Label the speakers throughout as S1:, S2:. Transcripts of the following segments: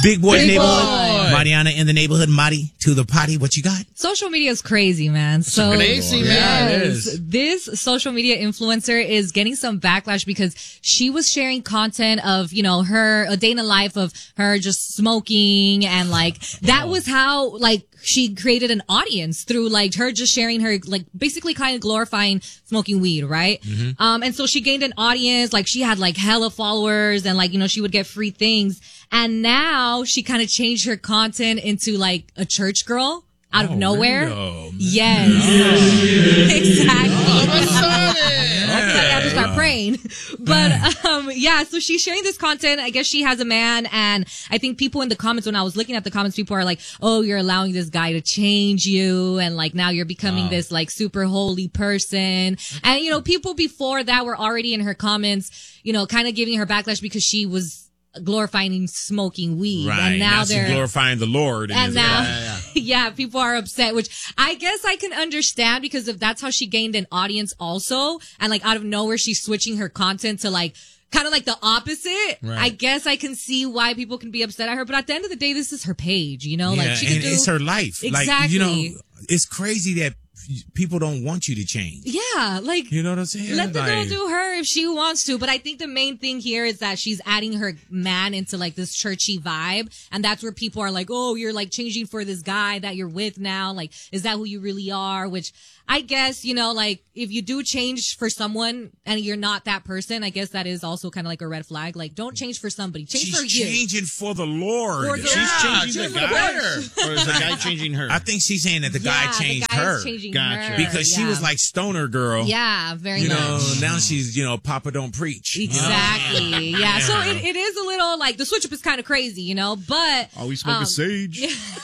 S1: Big Boy
S2: Big
S1: Neighborhood.
S2: Boy.
S1: Mariana in the neighborhood. Marty to the potty. What you got?
S3: Social media is crazy, man. So
S2: crazy, man.
S4: It is.
S3: This social media influencer is getting some backlash because she was sharing content of, a day in the life of her just smoking, and that was how she created an audience through her just sharing her basically kind of glorifying smoking weed, right?
S1: Mm-hmm.
S3: And so she gained an audience, she had hella followers, and she would get free things. And now she kind of changed her content into a church girl out of nowhere.
S1: No.
S3: Yes. Exactly. I have to start praying. But, so she's sharing this content. I guess she has a man, and I think people in the comments, when I was looking at the comments, people are like, oh, you're allowing this guy to change you. And now you're becoming this super holy person. And, people before that were already in her comments, kind of giving her backlash because she was glorifying smoking weed.
S1: Right.
S3: And now
S1: she's
S3: they're
S1: glorifying the Lord.
S3: And now, people are upset, which I guess I can understand, because if that's how she gained an audience also, and out of nowhere she's switching her content to kind of the opposite. Right. I guess I can see why people can be upset at her, but at the end of the day, this is her page, she can
S1: it's her life.
S3: Exactly.
S1: It's crazy that people don't want you to change.
S3: Yeah,
S1: you know what I'm saying?
S3: Let the girl do her if she wants to. But I think the main thing here is that she's adding her man into this churchy vibe, and that's where people are like, oh, you're changing for this guy that you're with now. Is that who you really are? Which I guess, if you do change for someone and you're not that person, I guess that is also kind of a red flag. Don't change for somebody. Change for you.
S1: She's changing for the Lord.
S2: She's changing the guy. Or is the guy changing her?
S1: I think she's saying that the guy changed her.
S3: Gotcha.
S1: Because she was stoner girl.
S3: Yeah, very much.
S1: Now she's, Papa don't preach.
S3: Exactly. Yeah. So it is a little the switch up is kind of crazy, but.
S2: Always smoking sage.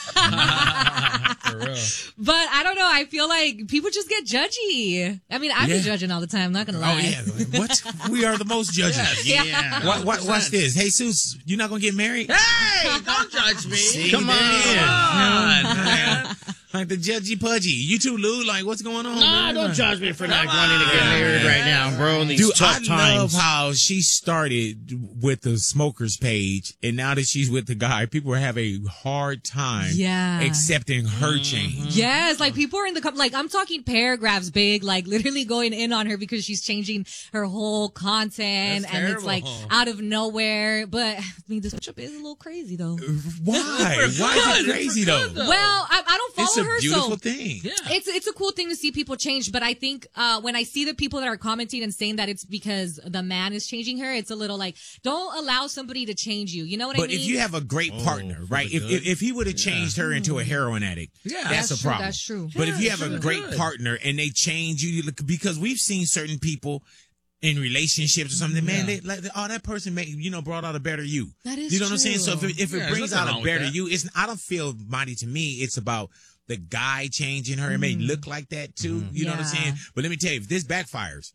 S4: For real.
S3: But I don't know. I feel like people just get judgy. I mean, I've been judging all the time. I'm not going to lie.
S1: Oh, yeah. What? We are the most judgy.
S2: Yeah.
S1: Watch this. Hey, Sus, you're not going to get married?
S2: Hey, don't judge me.
S1: See,
S2: Come on.
S1: man. The judgy pudgy. You too, Lou. What's going on?
S2: Nah, don't judge me for not wanting to get married right now, bro. In these tough times.
S1: I love how she started with the smokers page, and now that she's with the guy, people have a hard time accepting her change.
S3: Yes, people are in the I'm talking paragraphs big, literally going in on her because she's changing her whole content.
S4: That's
S3: and
S4: terrible.
S3: it's out of nowhere. But I mean, the switch up is a little crazy though.
S1: Why? Why is it crazy though?
S3: Well, I don't follow her.
S1: It's a beautiful
S3: so
S1: thing.
S3: Yeah. It's a cool thing to see people change, but I think when I see the people that are commenting and saying that it's because the man is changing her, it's a little don't allow somebody to change you. You know what I mean?
S1: But if you have a great partner, right? If he would have changed her into a heroin addict, that's a problem.
S3: That's true.
S1: But if you have a great partner and they change you, because we've seen certain people in relationships or something, man, they that person brought out a better you.
S3: That is
S1: you know what I'm saying?
S3: true.
S1: So if it brings out a better you, I don't feel, Monty, to me, it's about the guy changing her. It may look like that too. You know what I'm saying? But let me tell you, if this backfires,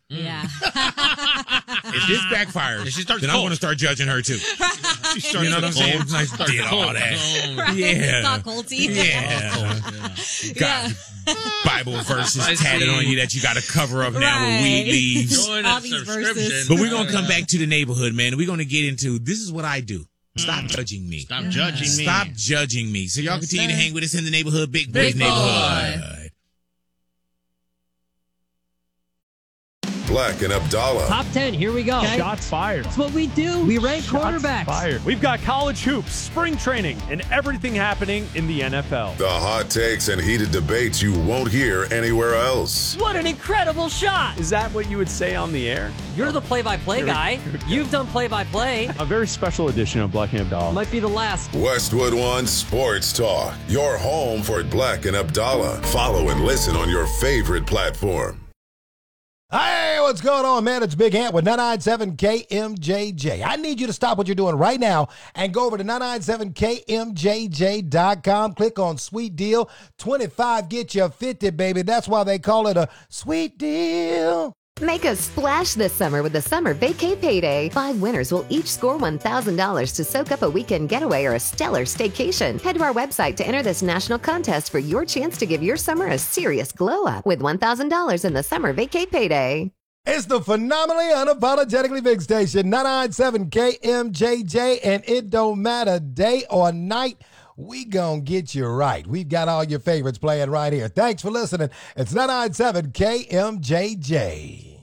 S1: if this backfires, then I'm going to start judging her too. You know what I'm saying? Did all that.
S3: Right.
S1: Yeah.
S3: It's all culty.
S1: Got Bible verses tatted on you that you got to cover up now with weed leaves.
S3: All these verses.
S1: But we're going to come back to the neighborhood, man. We're going to get into, this is what I do. Stop judging me.
S2: Stop judging me.
S1: Stop judging me. So y'all continue to hang with us in the neighborhood. Big Boys Neighborhood.
S5: Black and Abdallah.
S6: Top 10, here we go. Okay.
S7: Shots fired.
S6: That's what we do. We rank quarterbacks.
S7: Fired. We've got college hoops, spring training, and everything happening in the NFL.
S5: The hot takes and heated debates you won't hear anywhere else.
S6: What an incredible shot.
S7: Is that what you would say on the air?
S6: You're the play-by-play guy. You've done play-by-play.
S7: A very special edition of Black and Abdallah.
S6: Might be the last.
S5: Westwood One Sports Talk. Your home for Black and Abdallah. Follow and listen on your favorite platform.
S8: Hey, what's going on, man? It's Big Ant with 997 KMJJ. I need you to stop what you're doing right now and go over to 997KMJJ.com. Click on Sweet Deal. 25 get you 50, baby. That's why they call it a sweet deal.
S9: Make a splash this summer with the Summer Vacay Payday. 5 winners will each score $1,000 to soak up a weekend getaway or a stellar staycation. Head to our website to enter this national contest for your chance to give your summer a serious glow up with $1,000 in the Summer Vacay Payday.
S8: It's the phenomenally unapologetically big station, 997 KMJJ, and it don't matter day or night. We gonna get you right. We've got all your favorites playing right here. Thanks for listening. It's 997 KMJJ.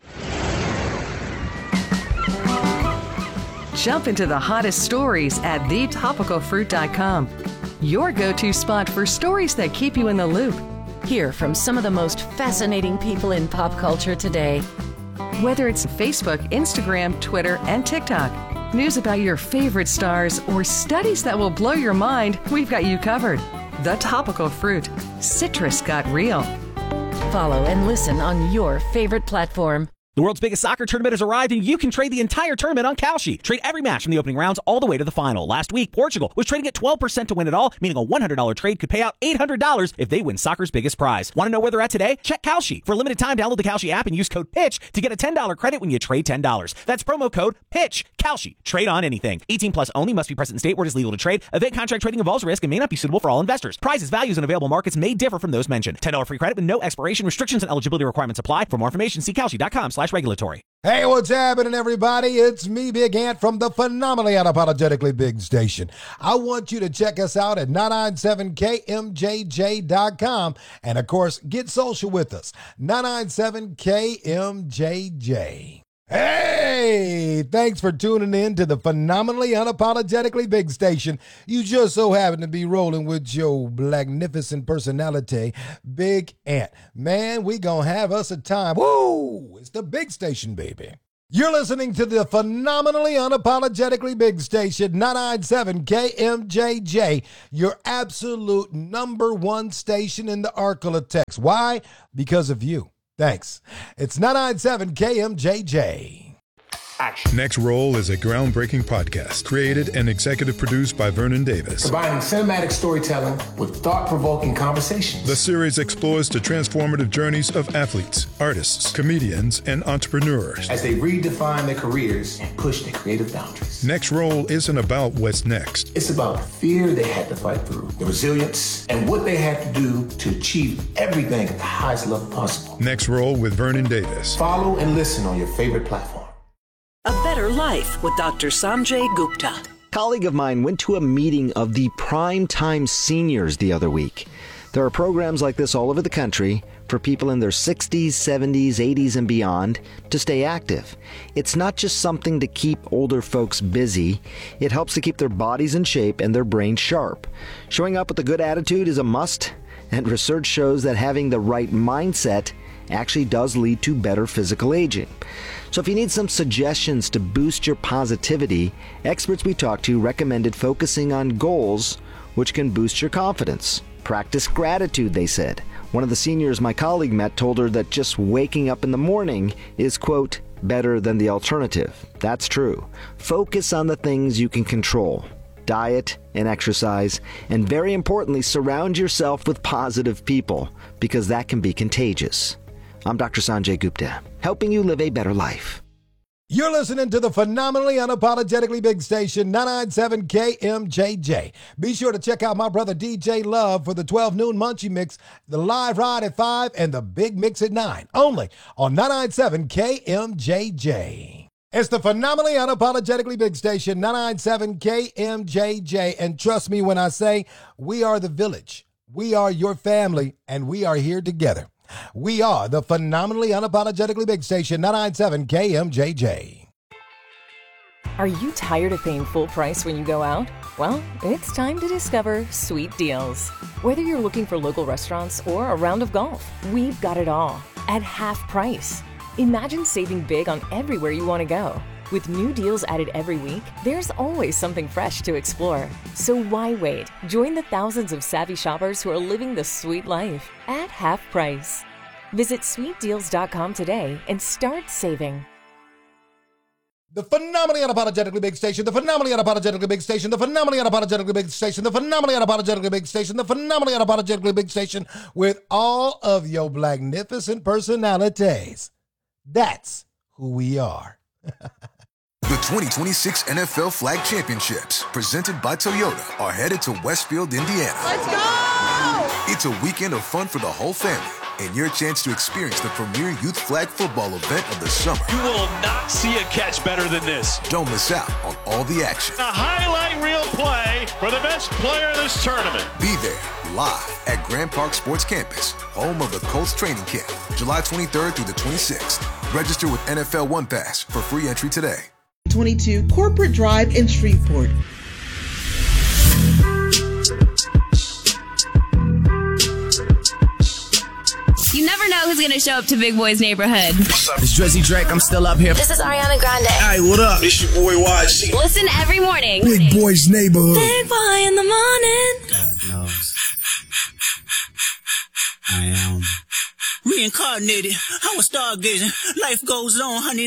S10: Jump into the hottest stories at thetopicalfruit.com. Your go-to spot for stories that keep you in the loop.
S11: Hear from some of the most fascinating people in pop culture today.
S10: Whether it's Facebook, Instagram, Twitter, and TikTok, news about your favorite stars, or studies that will blow your mind, we've got you covered. The Topical Fruit. Citrus got real.
S11: Follow and listen on your favorite platform.
S12: The world's biggest soccer tournament has arrived, and you can trade the entire tournament on Kalshi. Trade every match from the opening rounds all the way to the final. Last week, Portugal was trading at 12% to win it all, meaning a $100 trade could pay out $800 if they win soccer's biggest prize. Want to know where they're at today? Check Kalshi. For a limited time, download the Kalshi app and use code PITCH to get a $10 credit when you trade $10. That's promo code PITCH. Kalshi. Trade on anything. 18 plus only. Must be present in state where it is legal to trade. Event contract trading involves risk and may not be suitable for all investors. Prizes, values, and available markets may differ from those mentioned. $10 free credit with no expiration. Restrictions and eligibility requirements apply. For more information, see Kalshi.com/regulatory.
S8: Hey, what's happening, everybody? It's me, Big Ant, from the phenomenally unapologetically big station. I want you to check us out at 997KMJJ.com. And, of course, get social with us, 997KMJJ. Hey, thanks for tuning in to the phenomenally unapologetically big station. You just so happen to be rolling with your magnificent personality, Big Ant. Man, we gonna have us a time. Woo! It's the big station, baby. You're listening to the phenomenally unapologetically big station, 997 KMJJ, your absolute number one station in the Arklatex. Why? Because of you. Thanks. It's 997 KMJJ.
S13: Action. Next Roll is a groundbreaking podcast created and executive produced by Vernon Davis.
S14: Combining cinematic storytelling with thought-provoking conversations.
S13: The series explores the transformative journeys of athletes, artists, comedians, and entrepreneurs
S14: as they redefine their careers and push their creative boundaries.
S13: Next Roll isn't about what's next.
S14: It's about the fear they had to fight through, the resilience, and what they had to do to achieve everything at the highest level possible.
S13: Next Roll with Vernon Davis.
S14: Follow and listen on your favorite platform.
S15: A Better Life with Dr. Sanjay Gupta.
S16: A colleague of mine went to a meeting of the Primetime Seniors the other week. There are programs like this all over the country for people in their 60s, 70s, 80s, and beyond to stay active. It's not just something to keep older folks busy. It helps to keep their bodies in shape and their brains sharp. Showing up with a good attitude is a must, and research shows that having the right mindset actually does lead to better physical aging. So if you need some suggestions to boost your positivity, experts we talked to recommended focusing on goals which can boost your confidence. Practice gratitude, they said. One of the seniors my colleague met told her that just waking up in the morning is, quote, better than the alternative. That's true. Focus on the things you can control. Diet and exercise, and very importantly, surround yourself with positive people, because that can be contagious. I'm Dr. Sanjay Gupta, helping you live a better life.
S8: You're listening to the phenomenally unapologetically big station, 997 KMJJ. Be sure to check out my brother DJ Love for the 12 noon Munchie Mix, the live ride at 5, and the big mix at 9, only on 997 KMJJ. It's the phenomenally unapologetically big station, 997 KMJJ. And trust me when I say we are the village. We are your family, and we are here together. We are the phenomenally unapologetically big station, 997 KMJJ.
S17: Are you tired of paying full price when you go out? Well, it's time to discover Sweet Deals. Whether you're looking for local restaurants or a round of golf, we've got it all at half price. Imagine saving big on everywhere you want to go. With new deals added every week, there's always something fresh to explore. So why wait? Join the thousands of savvy shoppers who are living the sweet life at half price. Visit sweetdeals.com today and start saving.
S8: The phenomenally unapologetically big station, the phenomenally unapologetically big station, the phenomenally unapologetically big station, the phenomenally unapologetically big station, the phenomenally unapologetically big station with all of your magnificent personalities. That's who we are.
S18: The 2026 NFL Flag Championships, presented by Toyota, are headed to Westfield, Indiana.
S19: Let's go!
S18: It's a weekend of fun for the whole family. and your chance to experience the premier youth flag football event of the summer.
S7: You will not see a catch better than this.
S18: Don't miss out on all the action.
S7: A highlight reel play for the best player in this tournament.
S18: Be there live at Grand Park Sports Campus, home of the Colts training camp, July 23rd through the 26th. Register with NFL One Pass for free entry today.
S19: 22 Corporate Drive in Shreveport.
S20: You never know who's gonna show up to Big Boy's neighborhood.
S21: What's up? It's Drizzy Drake. I'm still up here.
S20: This is Ariana Grande.
S21: Hey, what up?
S20: It's your boy YC. Listen every morning.
S21: Big Boy's neighborhood.
S20: Big Boy in the morning.
S21: God knows. I am
S22: reincarnated. I was stargazing. Life goes on, honey.